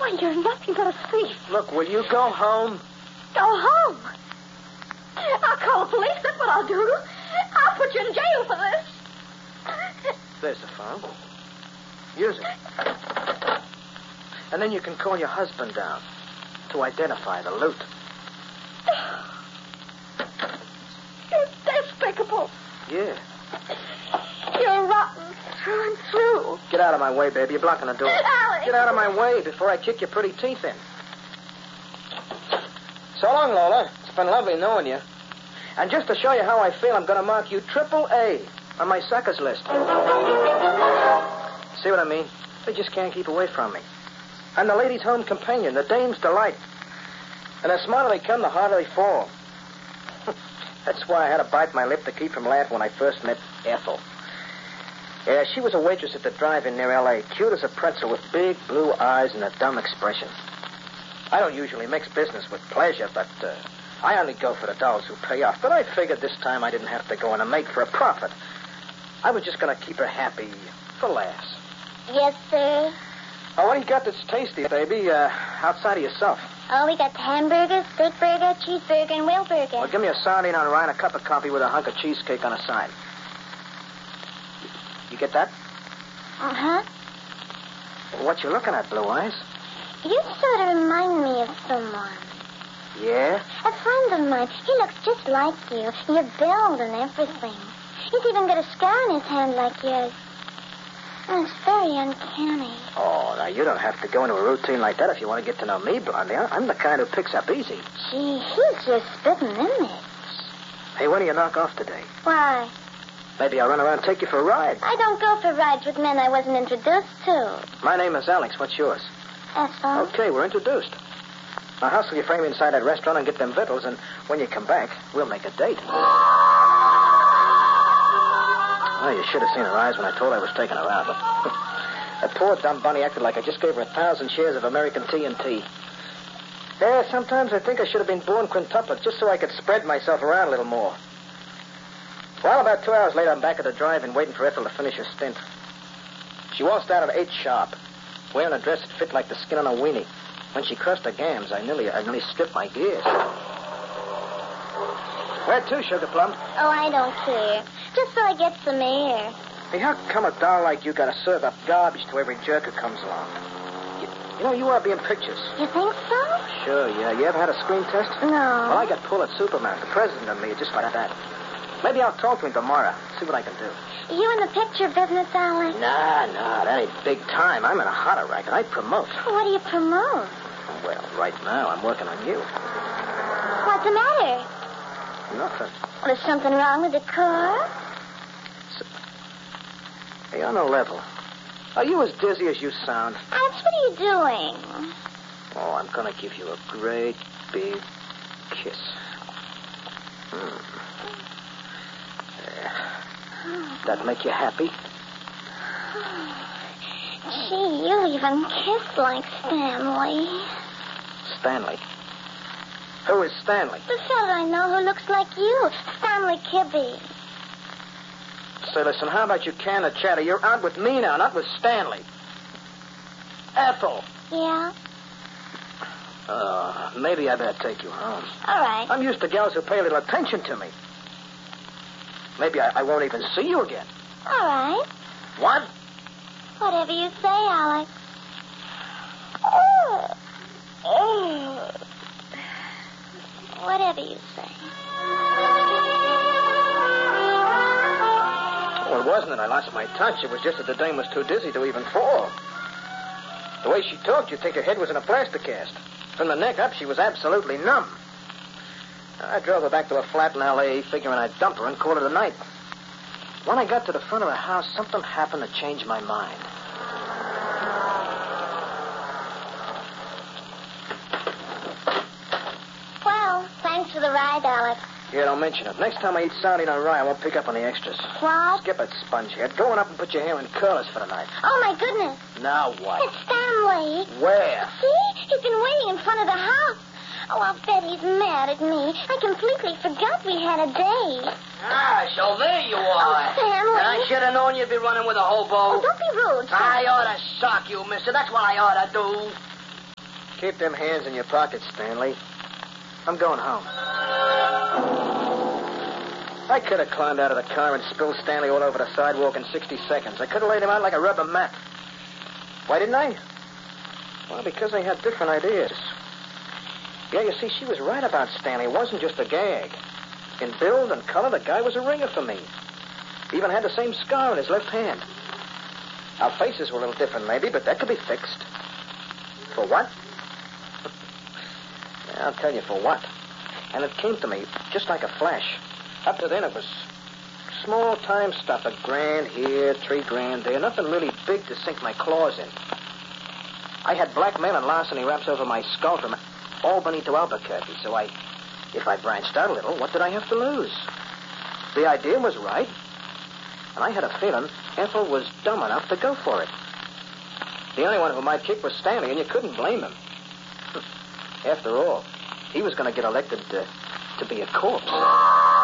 Why, you're nothing but a thief. Look, will you go home? Go home. I'll call the police. That's what I'll do. I'll put you in jail for this. There's the phone. Use it. And then you can call your husband down to identify the loot. You're despicable. Yeah. You're rotten through and through. Get out of my way, baby. You're blocking the door. Alex. Get out of my way before I kick your pretty teeth in. So long, Lola. It's been lovely knowing you. And just to show you how I feel, I'm going to mark you AAA on my suckers list. See what I mean? They just can't keep away from me. I'm the ladies' home companion, the dame's delight. And the smarter they come, the harder they fall. That's why I had to bite my lip to keep from laughing when I first met Ethel. Yeah, she was a waitress at the drive-in near L.A., cute as a pretzel with big blue eyes and a dumb expression. I don't usually mix business with pleasure, but I only go for the dolls who pay off. But I figured this time I didn't have to go in and make for a profit. I was just going to keep her happy for laughs. Yes, sir. Oh, what do you got that's tasty, baby, outside of yourself? Oh, we got hamburger, steak burger, cheeseburger, and whale burger. Well, give me a sardine on rye and a cup of coffee with a hunk of cheesecake on the side. You get that? Uh-huh. Well, what you looking at, Blue Eyes? You sort of remind me of someone. Yeah? A friend of mine. He looks just like you. Your build and everything. He's even got a scar on his hand like yours. Oh, it's very uncanny. Oh, now, you don't have to go into a routine like that if you want to get to know me, Blondie. I'm the kind who picks up easy. Gee, he's just spitting image. Hey, when do you knock off today? Why? Maybe I'll run around and take you for a ride. I don't go for rides with men I wasn't introduced to. My name is Alex. What's yours? Ethel. Okay, we're introduced. Now, hustle your frame inside that restaurant and get them victuals, and when you come back, we'll make a date. Oh, you should have seen her eyes when I told her I was taking her out. That poor dumb bunny acted like I just gave her 1,000 shares of American TNT. Yeah, sometimes I think I should have been born quintuplet just so I could spread myself around a little more. Well, about 2 hours later, I'm back at the drive-in waiting for Ethel to finish her stint. She waltzed out at 8 sharp, wearing a dress that fit like the skin on a weenie. When she crossed her gams, I nearly stripped my gears. Where to, Sugar Plum? Oh, I don't care. Just so I get some air. Hey, how come a doll like you gotta serve up garbage to every jerk who comes along? You know, you ought to be in pictures. You think so? Sure, yeah. You ever had a screen test? No. Well, I got pulled at Superman. The president of me, just like that. Maybe I'll talk to him tomorrow. See what I can do. You in the picture business, Alex? Nah, that ain't big time. I'm in a hotter racket. I promote. What do you promote? Well, right now, I'm working on you. What's the matter? Nothing. Well, there's something wrong with the car? Hey, on a level. Are you as dizzy as you sound? Alex, what are you doing? Oh, I'm gonna give you a great big kiss. That make you happy? Gee, you even kiss like Stanley. Stanley? Who is Stanley? The fellow I know who looks like you, Stanley Kibbe. Say, listen, how about you can the chatter? You're out with me now, not with Stanley. Ethel. Yeah? Maybe I better take you home. All right. I'm used to gals who pay a little attention to me. Maybe I won't even see you again. All right. What? Whatever you say, Alex. Whatever you say. Well, it wasn't that I lost my touch. It was just that the dame was too dizzy to even fall. The way she talked, you'd think her head was in a plaster cast. From the neck up, she was absolutely numb. I drove her back to a flat in L.A., figuring I'd dump her and call it a night. When I got to the front of the house, something happened to change my mind. Well, thanks for the ride, Alex. Yeah, don't mention it. Next time I eat sardine on rye, I won't pick up on the extras. What? Skip it, spongehead. Go on up and put your hair in curlers for the night. Oh, my goodness. Now what? It's Stanley. Where? See? He's been waiting in front of the house. Oh, I'll bet he's mad at me. I completely forgot we had a date. Ah, so there you are. Oh, Stanley. I should have known you'd be running with a hobo. Oh, don't be rude, I Stanley. ought to sock you, mister. That's what I ought to do. Keep them hands in your pockets, Stanley. I'm going home. I could have climbed out of the car and spilled Stanley all over the sidewalk in 60 seconds. I could have laid him out like a rubber mat. Why didn't I? Well, because I had different ideas. Yeah, you see, she was right about Stanley. It wasn't just a gag. In build and color, the guy was a ringer for me. He even had the same scar on his left hand. Our faces were a little different, maybe, but that could be fixed. For what? Yeah, I'll tell you for what. And it came to me just like a flash. Up to then, it was small-time stuff. $1,000 here, $3,000 there. Nothing really big to sink my claws in. I had blackmail and larceny wraps over my skull from Albany to Albuquerque, so if I branched out a little, what did I have to lose? The idea was right, and I had a feeling Ethel was dumb enough to go for it. The only one who might kick was Stanley, and you couldn't blame him. After all, he was going to get elected to be a corpse.